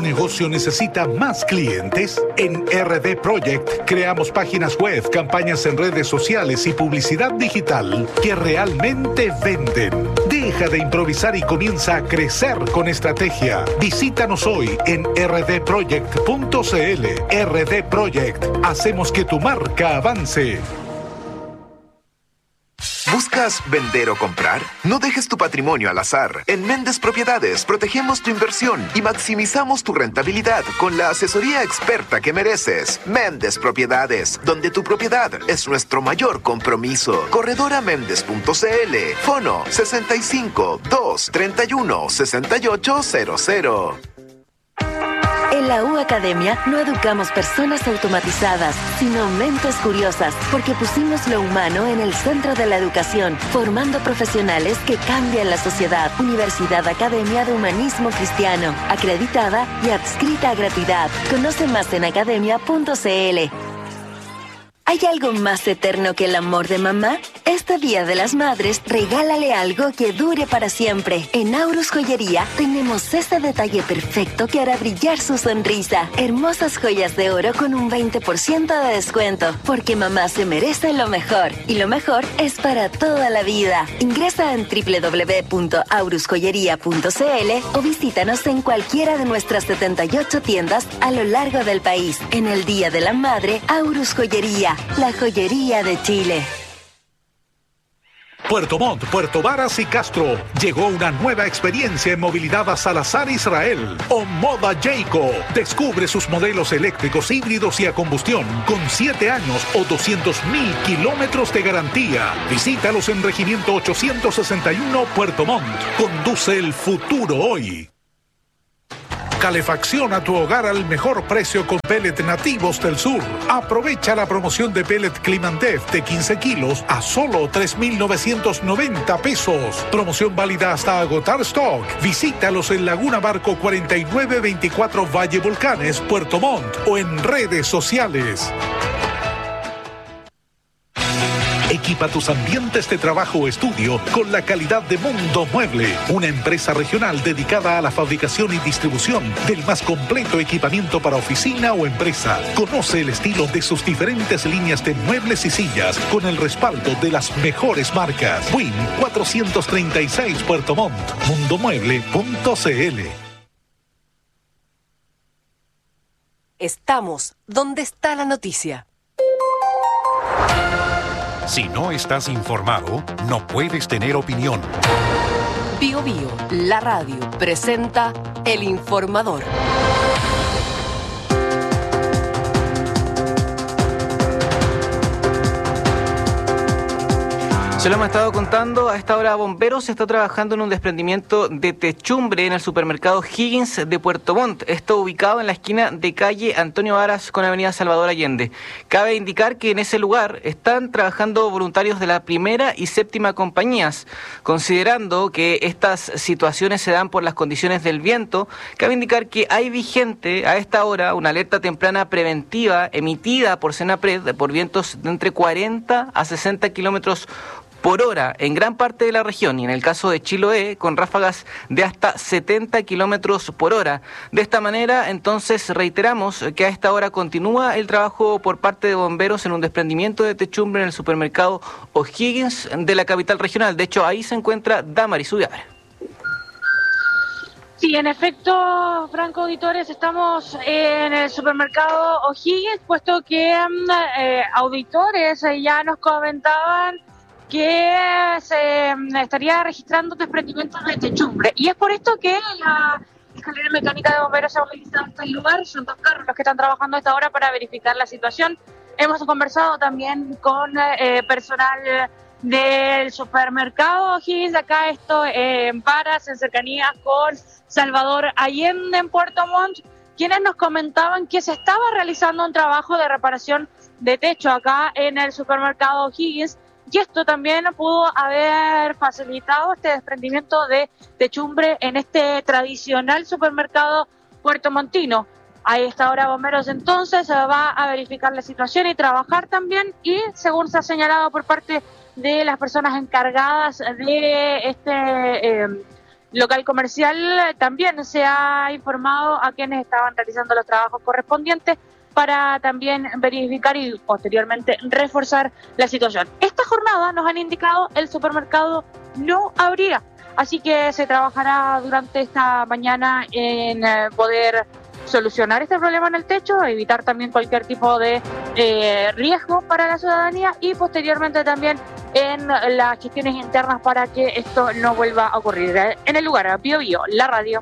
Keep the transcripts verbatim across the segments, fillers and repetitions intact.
negocio necesita más clientes? En R D Project creamos páginas web, campañas en redes sociales y publicidad digital que realmente venden. Deja de improvisar y comienza a crecer con estrategia. Visítanos hoy en r d project punto c l. R D Project. Hacemos que tu marca avance. ¿Buscas vender o comprar? No dejes tu patrimonio al azar. En Méndez Propiedades protegemos tu inversión y maximizamos tu rentabilidad con la asesoría experta que mereces. Méndez Propiedades, donde tu propiedad es nuestro mayor compromiso. corredora méndez punto c l. Fono sesenta y cinco, dos, treinta y uno, sesenta y ocho cero cero. En la U Academia no educamos personas automatizadas, sino mentes curiosas, porque pusimos lo humano en el centro de la educación, formando profesionales que cambian la sociedad. Universidad Academia de Humanismo Cristiano, acreditada y adscrita a gratuidad. Conoce más en academia punto c l. ¿Hay algo más eterno que el amor de mamá? Este Día de las Madres, regálale algo que dure para siempre. En Aurus Joyería tenemos ese detalle perfecto que hará brillar su sonrisa. Hermosas joyas de oro con un veinte por ciento de descuento, porque mamá se merece lo mejor. Y lo mejor es para toda la vida. Ingresa en doble u doble u doble u punto aurus joyería punto c l o visítanos en cualquiera de nuestras setenta y ocho tiendas a lo largo del país. En el Día de la Madre, Aurus Joyería. La joyería de Chile. Puerto Montt, Puerto Varas y Castro. Llegó una nueva experiencia en movilidad a Salazar Israel. Omoda Jayco. Descubre sus modelos eléctricos, híbridos y a combustión con siete años o doscientos mil kilómetros de garantía. Visítalos en Regimiento ochocientos sesenta y uno, Puerto Montt. Conduce el futuro hoy. Calefacciona tu hogar al mejor precio con pellet nativos del sur. Aprovecha la promoción de pellet Climantef de quince kilos a solo tres mil novecientos noventa pesos. Promoción válida hasta agotar stock. Visítalos en Laguna Barco cuarenta y nueve veinticuatro Valle Volcanes, Puerto Montt o en redes sociales. Equipa tus ambientes de trabajo o estudio con la calidad de Mundo Mueble, una empresa regional dedicada a la fabricación y distribución del más completo equipamiento para oficina o empresa. Conoce el estilo de sus diferentes líneas de muebles y sillas con el respaldo de las mejores marcas. Win cuatrocientos treinta y seis Puerto Montt, mundo mueble punto c l. Estamos donde está la noticia. Si no estás informado, no puedes tener opinión. Bio Bio, la radio, presenta El Informador. Se lo hemos estado contando, a esta hora Bomberos está trabajando en un desprendimiento de techumbre en el supermercado Higgins de Puerto Montt. Esto ubicado en la esquina de calle Antonio Varas con avenida Salvador Allende. Cabe indicar que en ese lugar están trabajando voluntarios de la primera y séptima compañías. Considerando que estas situaciones se dan por las condiciones del viento, cabe indicar que hay vigente a esta hora una alerta temprana preventiva emitida por Senapred por vientos de entre cuarenta a sesenta kilómetros por hora en gran parte de la región y en el caso de Chiloé con ráfagas de hasta setenta kilómetros por hora. De esta manera, entonces, reiteramos que a esta hora continúa el trabajo por parte de bomberos en un desprendimiento de techumbre en el supermercado O'Higgins de la capital regional. De hecho, ahí se encuentra Damaris Ubiabre. Sí, en efecto, Franco Auditores, estamos en el supermercado O'Higgins, puesto que eh, auditores ya nos comentaban que se estaría registrando desprendimientos de techumbre. Y es por esto que la escalera mecánica de bomberos se ha movilizado hasta el lugar. Son dos carros los que están trabajando a esta hora para verificar la situación. Hemos conversado también con eh, personal del supermercado O'Higgins, acá esto eh, en Varas, en cercanías con Salvador Allende en Puerto Montt, quienes nos comentaban que se estaba realizando un trabajo de reparación de techo acá en el supermercado O'Higgins. Y esto también pudo haber facilitado este desprendimiento de techumbre en este tradicional supermercado puertomontino. A esta hora Bomberos entonces va a verificar la situación y trabajar también, y según se ha señalado por parte de las personas encargadas de este eh, local comercial también se ha informado a quienes estaban realizando los trabajos correspondientes para también verificar y posteriormente reforzar la situación. Esta jornada, nos han indicado, el supermercado no abrirá, así que se trabajará durante esta mañana en eh, poder solucionar este problema en el techo, evitar también cualquier tipo de eh, riesgo para la ciudadanía y posteriormente también en las gestiones internas para que esto no vuelva a ocurrir. En el lugar, Bio Bio, la radio.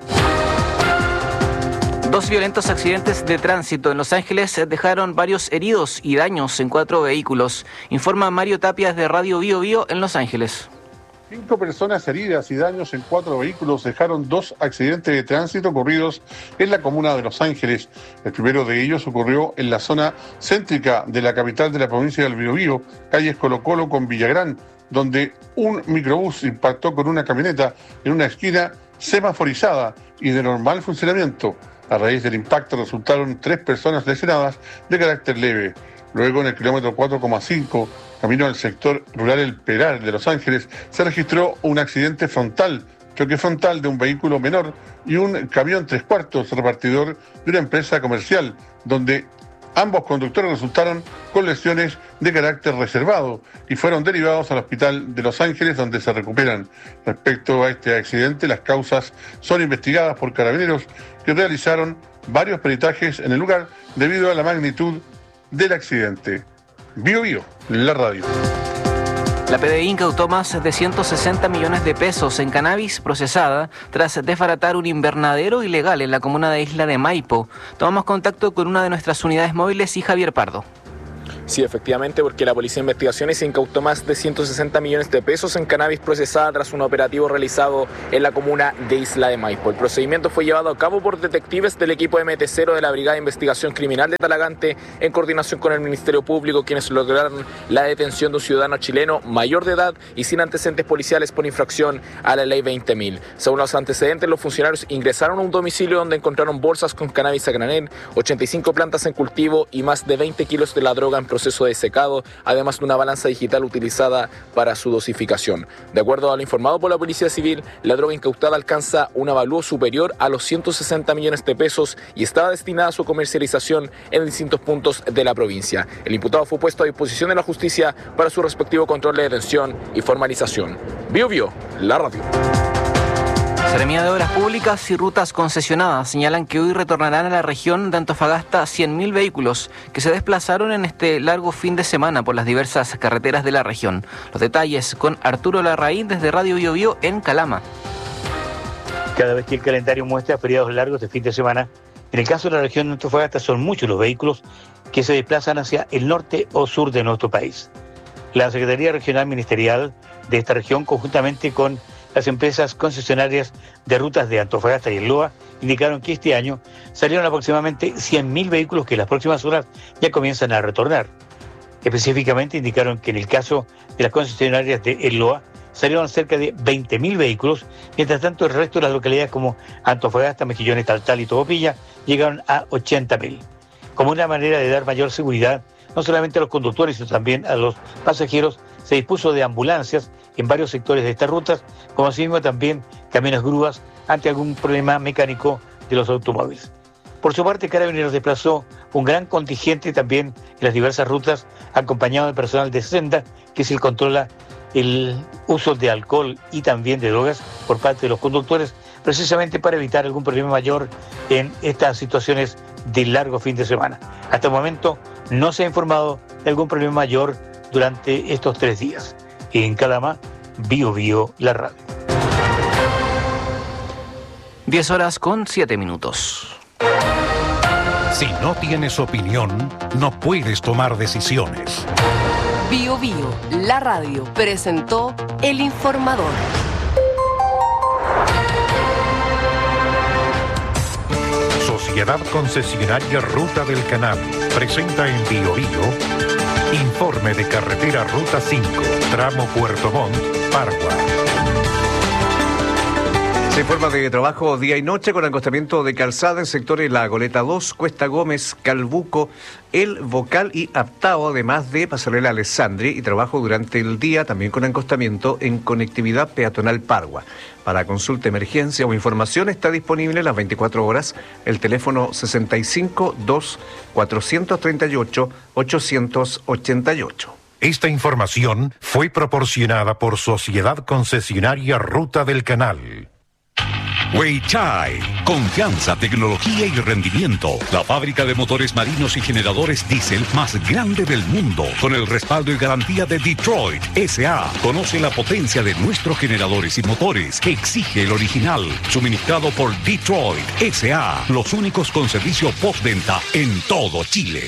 Dos violentos accidentes de tránsito en Los Ángeles dejaron varios heridos y daños en cuatro vehículos. Informa Mario Tapia de Radio Bio Bio en Los Ángeles. Cinco personas heridas y daños en cuatro vehículos dejaron dos accidentes de tránsito ocurridos en la comuna de Los Ángeles. El primero de ellos ocurrió en la zona céntrica de la capital de la provincia del Biobío, calles Colo Colo con Villagrán, donde un microbús impactó con una camioneta en una esquina semaforizada y de normal funcionamiento. A raíz del impacto resultaron tres personas lesionadas de carácter leve. Luego, en el kilómetro cuatro coma cinco, camino al sector rural El Peral de Los Ángeles, se registró un accidente frontal, choque frontal de un vehículo menor y un camión tres cuartos repartidor de una empresa comercial, donde ambos conductores resultaron con lesiones de carácter reservado y fueron derivados al hospital de Los Ángeles, donde se recuperan. Respecto a este accidente, las causas son investigadas por carabineros que realizaron varios peritajes en el lugar debido a la magnitud del accidente. Bio Bio, la radio. La P D I incautó más de ciento sesenta millones de pesos en cannabis procesada tras desbaratar un invernadero ilegal en la comuna de Isla de Maipo. Tomamos contacto con una de nuestras unidades móviles y Javier Pardo. Sí, efectivamente, porque la Policía de Investigaciones incautó más de ciento sesenta millones de pesos en cannabis procesada tras un operativo realizado en la comuna de Isla de Maipo. El procedimiento fue llevado a cabo por detectives del equipo M T cero de la Brigada de Investigación Criminal de Talagante en coordinación con el Ministerio Público, quienes lograron la detención de un ciudadano chileno mayor de edad y sin antecedentes policiales por infracción a la ley veinte mil. Según los antecedentes, los funcionarios ingresaron a un domicilio donde encontraron bolsas con cannabis a granel, ochenta y cinco plantas en cultivo y más de veinte kilos de la droga en proceso de secado, además de una balanza digital utilizada para su dosificación. De acuerdo a lo informado por la Policía Civil, la droga incautada alcanza un avalúo superior a los ciento sesenta millones de pesos y estaba destinada a su comercialización en distintos puntos de la provincia. El imputado fue puesto a disposición de la justicia para su respectivo control de detención y formalización. Bio Bio, la radio. Seremía de Obras Públicas y Rutas Concesionadas señalan que hoy retornarán a la región de Antofagasta cien mil vehículos que se desplazaron en este largo fin de semana por las diversas carreteras de la región. Los detalles con Arturo Larraín desde Radio Bio Bio en Calama. Cada vez que el calendario muestra feriados largos de fin de semana, en el caso de la región de Antofagasta son muchos los vehículos que se desplazan hacia el norte o sur de nuestro país. La Secretaría Regional Ministerial de esta región, conjuntamente con las empresas concesionarias de rutas de Antofagasta y El Loa, indicaron que este año salieron aproximadamente cien mil vehículos que en las próximas horas ya comienzan a retornar. Específicamente indicaron que en el caso de las concesionarias de El Loa salieron cerca de veinte mil vehículos, mientras tanto el resto de las localidades como Antofagasta, Mejillones, Taltal y Tocopilla llegaron a ochenta mil. Como una manera de dar mayor seguridad, no solamente a los conductores, sino también a los pasajeros, se dispuso de ambulancias en varios sectores de estas rutas, como asimismo también camiones grúas ante algún problema mecánico de los automóviles. Por su parte, Carabineros desplazó un gran contingente también en las diversas rutas, acompañado de personal de Senda, que es el controla el uso de alcohol y también de drogas por parte de los conductores, precisamente para evitar algún problema mayor en estas situaciones de largo fin de semana. Hasta el momento no se ha informado de algún problema mayor durante estos tres días. En Calama, Bio Bio, la radio. diez horas con siete minutos. Si no tienes opinión, no puedes tomar decisiones. Bio Bio, la radio, presentó El Informador. Sociedad Concesionaria Ruta del Canal presenta en Bio Bio informe de carretera Ruta cinco, tramo Puerto Montt, Pargua. Se informa de trabajo día y noche con acostamiento de calzada en sectores La Goleta dos, Cuesta Gómez, Calbuco, El Vocal y Aptao, además de Pasarela Alessandri, y trabajo durante el día también con acostamiento en conectividad peatonal Pargua. Para consulta, emergencia o información está disponible las veinticuatro horas el teléfono sesenta y cinco, dos, cuatrocientos treinta y ocho, ochocientos ochenta y ocho. Esta información fue proporcionada por Sociedad Concesionaria Ruta del Canal. Weichai, confianza, tecnología y rendimiento. La fábrica de motores marinos y generadores diésel más grande del mundo, con el respaldo y garantía de Detroit S A Conoce la potencia de nuestros generadores y motores. Exige el original, suministrado por Detroit S A Los únicos con servicio postventa en todo Chile.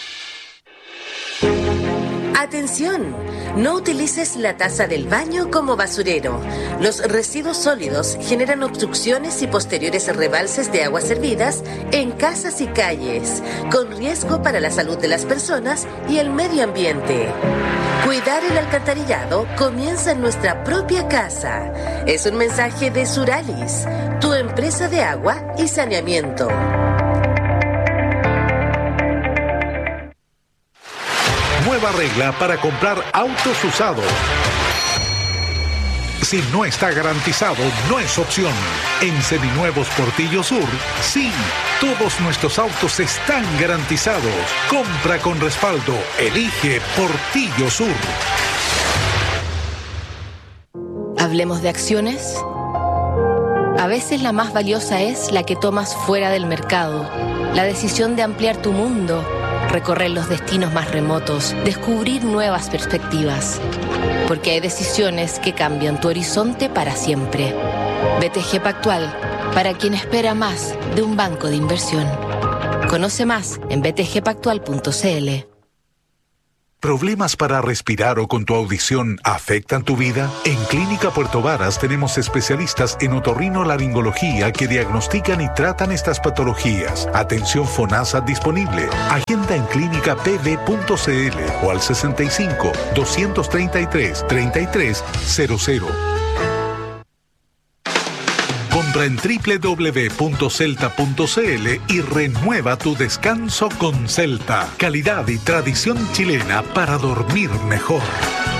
Atención, no utilices la taza del baño como basurero. Los residuos sólidos generan obstrucciones y posteriores rebalses de aguas servidas en casas y calles, con riesgo para la salud de las personas y el medio ambiente. Cuidar el alcantarillado comienza en nuestra propia casa. Es un mensaje de Suralis, tu empresa de agua y saneamiento. Nueva regla para comprar autos usados. Si no está garantizado, no es opción. En Seminuevos Portillo Sur, sí, todos nuestros autos están garantizados. Compra con respaldo. Elige Portillo Sur. Hablemos de acciones. A veces la más valiosa es la que tomas fuera del mercado. La decisión de ampliar tu mundo, recorrer los destinos más remotos, descubrir nuevas perspectivas. Porque hay decisiones que cambian tu horizonte para siempre. B T G Pactual, para quien espera más de un banco de inversión. Conoce más en b t g pactual punto c l. ¿Problemas para respirar o con tu audición afectan tu vida? En Clínica Puerto Varas tenemos especialistas en otorrinolaringología que diagnostican y tratan estas patologías. Atención FONASA disponible. Agenda en clínica p v punto c l o al sesenta y cinco, doscientos treinta y tres, treinta y tres cero cero. Compra en doble u doble u doble u punto celta punto c l y renueva tu descanso con Celta. Calidad y tradición chilena para dormir mejor.